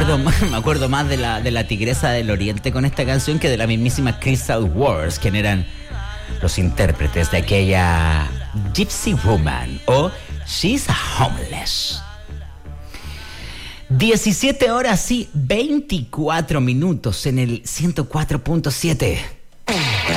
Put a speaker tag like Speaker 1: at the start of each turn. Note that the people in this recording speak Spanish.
Speaker 1: me acuerdo más de la Tigresa del Oriente con esta canción que de la mismísima Crystal Waters, quien eran los intérpretes de aquella Gypsy Woman o She's Homeless. 17 horas y 24 minutos en el 104.7.